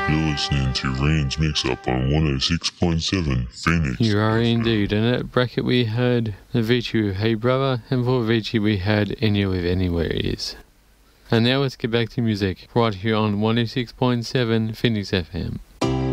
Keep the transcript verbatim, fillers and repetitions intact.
You're listening to Rain's Mix Up on one oh six point seven Phoenix. You are indeed, and at bracket we heard Avicii with Hey Brother, and for Avicii we had Enya with Anywhere It Is. And now let's get back to music, right here on one oh six point seven Phoenix F M.